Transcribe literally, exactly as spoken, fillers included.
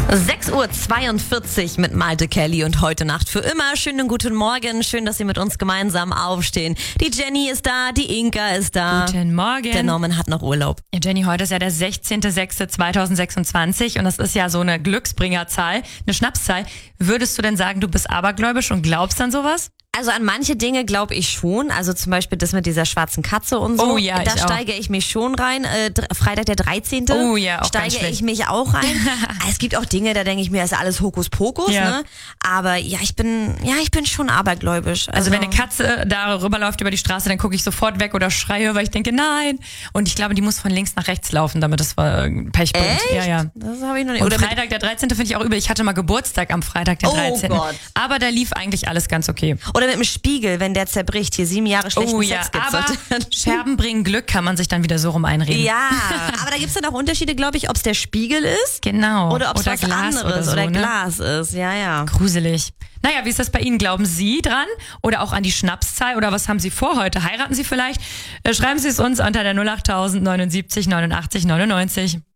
sechs Uhr zweiundvierzig mit Malte Kelly und heute Nacht für immer. Schönen guten Morgen, schön, dass Sie mit uns gemeinsam aufstehen. Die Jenny ist da, die Inka ist da. Guten Morgen. Der Norman hat noch Urlaub. Ja, Jenny, heute ist ja der sechzehnter sechster zweitausendsechsundzwanzig und das ist ja so eine Glücksbringerzahl, eine Schnapszahl. Würdest du denn sagen, du bist abergläubisch und glaubst an sowas? Also an manche Dinge glaube ich schon, also zum Beispiel das mit dieser schwarzen Katze und so. Oh ja, da ich steige ich mich schon rein. Äh, Freitag der dreizehnte Oh ja, auch ganz steige schlecht. ich mich auch rein. Es gibt auch Dinge, da denke ich mir, das ist alles Hokuspokus, Ja. ne? Aber ja, ich bin, ja, ich bin schon abergläubisch. Also wenn eine Katze da rüberläuft über die Straße, dann gucke ich sofort weg oder schreie, weil ich denke, nein. Und ich glaube, die muss von links nach rechts laufen, damit es äh, Pech bringt. Echt? Ja, ja. Das habe ich noch nicht. Und Oder mit- Freitag der dreizehnte finde ich auch übel. Ich hatte mal Geburtstag am Freitag der Oh dreizehnte Gott. Aber da lief eigentlich alles ganz okay. Oder mit dem Spiegel, wenn der zerbricht. Hier sieben Jahre schlechten Oh ja, Sex gibt's aber heute. Scherben bringen Glück, kann man sich dann wieder so rum einreden. Ja, aber da gibt's dann auch Unterschiede, glaube ich, ob es der Spiegel ist Genau. oder ob es was Glas anderes oder, so, oder ne? Glas ist. Ja, ja. Gruselig. Naja, wie ist das bei Ihnen? Glauben Sie dran? Oder auch an die Schnapszahl? Oder was haben Sie vor heute? Heiraten Sie vielleicht? Äh, Schreiben Sie es uns unter der null acht null neunundsiebzig neunundachtzig neunundneunzig.